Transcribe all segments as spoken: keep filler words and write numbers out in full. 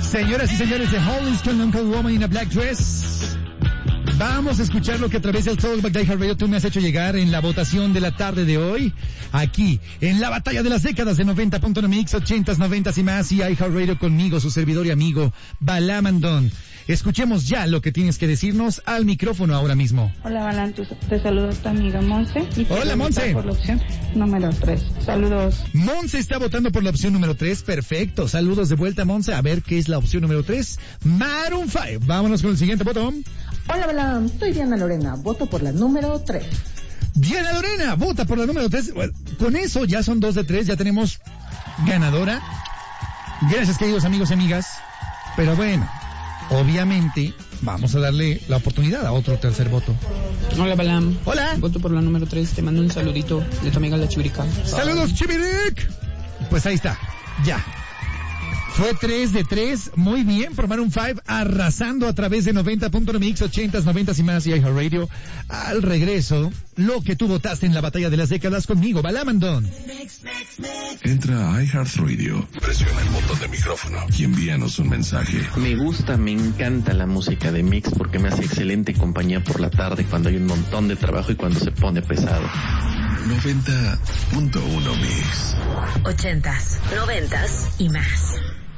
Señoras y señores de Hollis con Uncle Woman in a Black Dress. Vamos a escuchar lo que a través del Talkback de iHeartRadio tú me has hecho llegar en la votación de la tarde de hoy. Aquí, en la batalla de las décadas de noventa punto nueve Mix, ochentas, noventas y más. Y iHeartRadio conmigo, su servidor y amigo, Balam Andón. Escuchemos ya lo que tienes que decirnos al micrófono ahora mismo. Hola, Balam, te saludo tu amiga Monse. Y Hola, Monse. Por la opción número tres. Saludos. Monse está votando por la opción número tres. Perfecto. Saludos de vuelta, Monse. A ver qué es la opción número tres. Maroon cinco. Vámonos con el siguiente voto. Hola, Balam. Soy Diana Lorena. Voto por la número tres. Diana Lorena, vota por la número tres. Bueno, con eso ya son dos de tres. Ya tenemos ganadora. Gracias, queridos amigos y amigas. Pero bueno, obviamente vamos a darle la oportunidad a otro tercer voto. Hola, Balam. Hola. Voto por la número tres. Te mando un saludito de tu amiga la Chivirica. Saludos, Chiviric. Pues ahí está. Ya. Fue tres de tres. Muy bien por Maroon cinco, arrasando a través de noventa punto nueve Mix, ochentas, noventas y más y iHeartRadio. Al regreso, lo que tú votaste en la batalla de las décadas conmigo, Balam Andón. Entra a iHeartRadio, presiona el botón de micrófono y envíanos un mensaje. Me gusta, me encanta la música de Mix porque me hace excelente compañía por la tarde cuando hay un montón de trabajo y cuando se pone pesado. noventa punto uno Mix. Ochentas, noventas y más.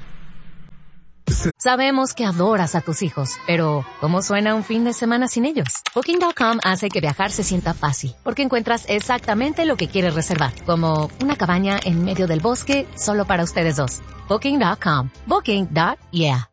Sabemos que adoras a tus hijos, pero ¿cómo suena un fin de semana sin ellos? Booking punto com hace que viajar se sienta fácil, porque encuentras exactamente lo que quieres reservar, como una cabaña en medio del bosque solo para ustedes dos. Booking punto com. Booking. Yeah.